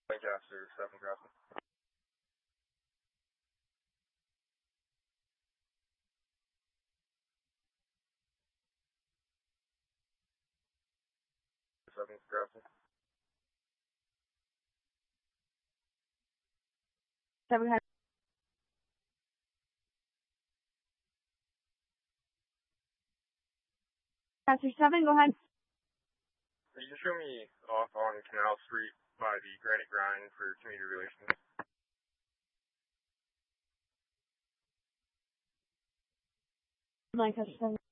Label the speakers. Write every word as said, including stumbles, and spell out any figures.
Speaker 1: Lancaster, seven Grafton. seven Grafton.
Speaker 2: seven hundred. Pastor seven, go ahead.
Speaker 1: Could you show me off on Canal Street by the Granite Grind for community relations?
Speaker 2: Lancaster seven.